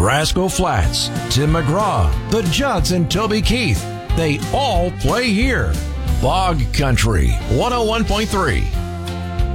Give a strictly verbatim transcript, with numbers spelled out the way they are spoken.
Rascal Flats, Tim McGraw, the Judds and Toby Keith. They all play here. Bog Country one oh one point three.